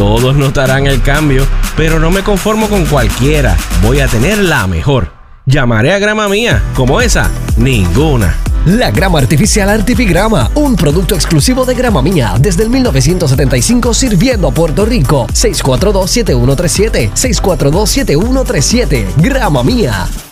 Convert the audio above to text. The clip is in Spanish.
Todos notarán el cambio, pero no me conformo con cualquiera. Voy a tener la mejor. Llamaré a Grama Mía. Como esa, ninguna. La grama artificial Artifigrama, un producto exclusivo de Grama Mía, desde el 1975 sirviendo a Puerto Rico. 642-7137, 642-7137, Grama Mía.